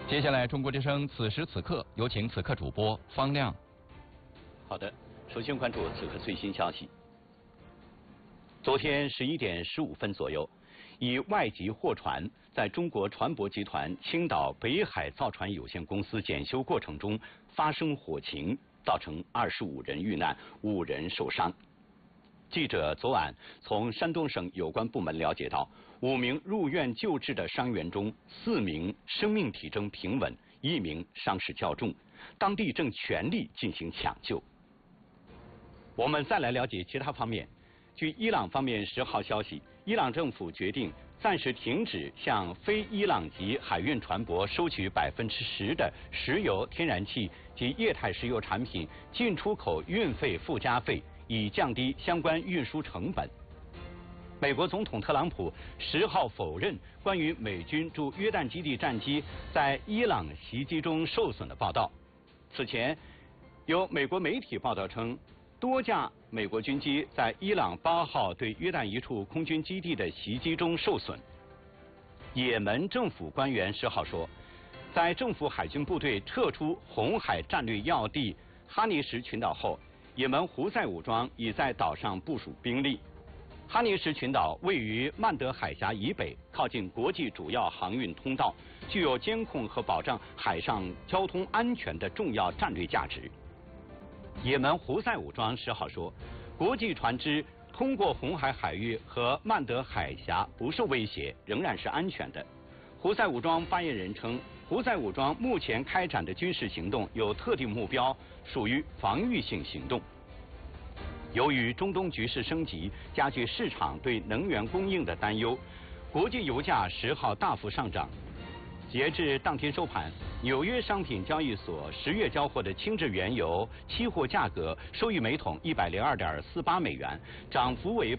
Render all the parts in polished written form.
接下来，中国之声此时此刻有请此刻主播方亮。 好的，首先关注此刻最新消息。昨天11点15分左右，以外籍货船在中国船舶集团青岛北海造船有限公司检修过程中发生火情，造成25人遇难，5人受伤。记者昨晚从山东省有关部门了解到，5名入院救治的伤员中，4名生命体征平稳，1名伤势较重，当地正全力进行抢救。我们再来了解其他方面。据伊朗方面10号消息，伊朗政府决定暂时停止向非伊朗籍海运船舶收取10%的石油、天然气及液态石油产品进出口运费附加费，以降低相关运输成本。美国总统特朗普10号否认关于美军驻约旦基地战机在伊朗袭击中受损的报道。此前，有美国媒体报道称，多架美国军机在伊朗8号对约旦一处空军基地的袭击中受损。也门政府官员10号说，在政府海军部队撤出红海战略要地哈尼什群岛后，也门胡塞武装已在岛上部署兵力。哈尼什群岛位于曼德海峡以北，靠近国际主要航运通道，具有监控和保障海上交通安全的重要战略价值。也门胡塞武装10号说，国际船只通过红海海域和曼德海峡不受威胁，仍然是安全的。胡塞武装发言人称，胡塞武装目前开展的军事行动有特定目标，属于防御性行动。由于中东局势升级，加剧市场对能源供应的担忧，国际油价10号大幅上涨。截至当天收盘，纽约商品交易所10月交货的轻质原油期货价格收于每桶102.48美元，涨幅为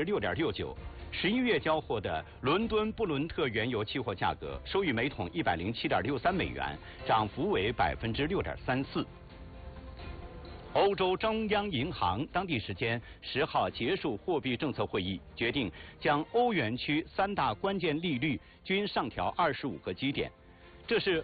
6.69%。11月交货的伦敦布伦特原油期货价格收于每桶107.63美元，涨幅为6.34%。欧洲中央银行当地时间10号结束货币政策会议，决定将欧元区3大关键利率均上调25个基点，这是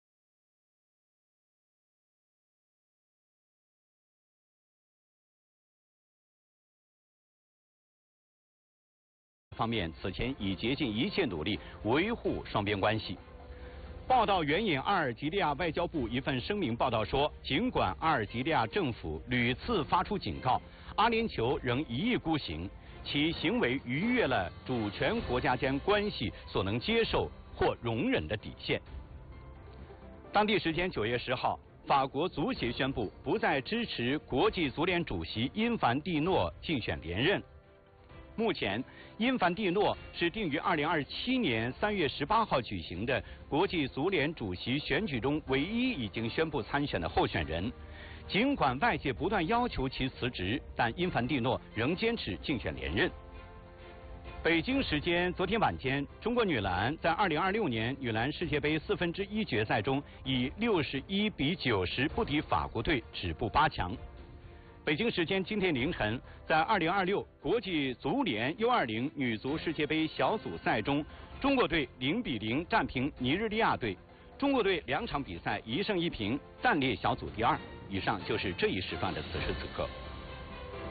方面此前已竭尽一切努力维护双边关系。报道援引阿尔及利亚外交部一份声明报道说，尽管阿尔及利亚政府屡次发出警告，阿联酋仍一意孤行，其行为逾越了主权国家间关系所能接受或容忍的底线。当地时间9月10号，法国足协宣布不再支持国际足联主席因凡蒂诺竞选连任。目前，因凡蒂诺是定于2027年3月18号举行的国际足联主席选举中唯一已经宣布参选的候选人。尽管外界不断要求其辞职，但因凡蒂诺仍坚持竞选连任。北京时间昨天晚间，中国女篮在2026年女篮世界杯1/4决赛中以61比90不敌法国队，止步8强。北京时间今天凌晨，在2026国际足联 U20 女足世界杯小组赛中，中国队0比0战平尼日利亚队，中国队2场比赛1胜1平，暂列小组第2。以上就是这一时段的此时此刻。